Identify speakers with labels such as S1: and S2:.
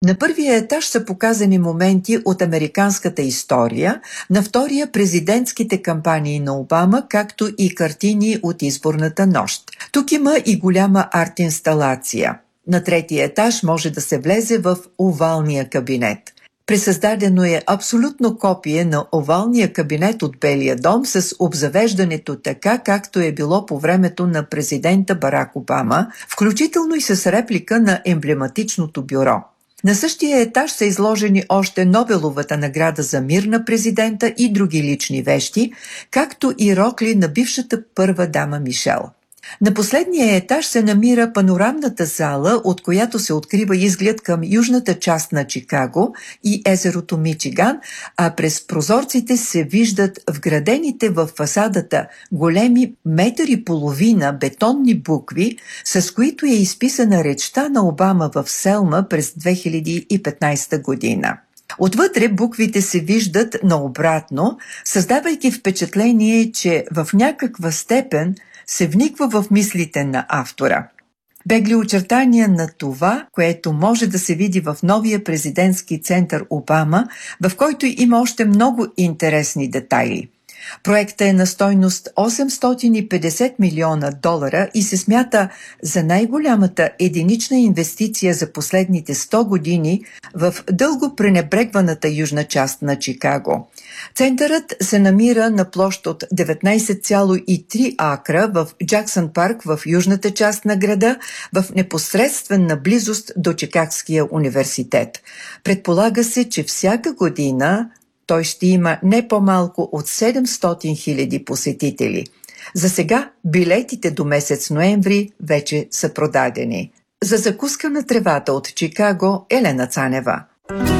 S1: На първия етаж са показани моменти от американската история, на втория президентските кампании на Обама, както и картини от изборната нощ. Тук има и голяма арт-инсталация. На третия етаж може да се влезе в овалния кабинет. Пресъздадено е абсолютно копие на овалния кабинет от Белия дом с обзавеждането така, както е било по времето на президента Барак Обама, включително и с реплика на емблематичното бюро. На същия етаж са изложени още Нобеловата награда за мир на президента и други лични вещи, както и рокли на бившата първа дама Мишел. На последния етаж се намира панорамната зала, от която се открива изглед към южната част на Чикаго и езерото Мичиган, а през прозорците се виждат вградените в фасадата големи 1,5 метра бетонни букви, с които е изписана речта на Обама в Селма през 2015 година. Отвътре буквите се виждат наобратно, създавайки впечатление, че в някаква степен се вниква в мислите на автора. Бегли очертания на това, което може да се види в новия президентски център Обама, в който има още много интересни детайли. Проектът е на стойност $850 милиона и се смята за най-голямата единична инвестиция за последните 100 години в дълго пренебрегваната южна част на Чикаго. Центърът се намира на площ от 19,3 акра в Джаксън парк в южната част на града, в непосредствена близост до Чикагския университет. Предполага се, че всяка година той ще има не по-малко от 700 000 посетители. За сега билетите до месец ноември вече са продадени. За закуска на тревата от Чикаго, Елена Цанева.